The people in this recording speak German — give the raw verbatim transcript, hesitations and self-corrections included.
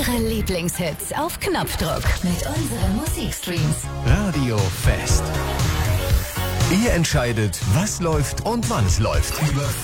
Ihre Lieblingshits auf Knopfdruck mit unseren Musikstreams. Radio Fest. Ihr entscheidet, was läuft und wann es läuft. Über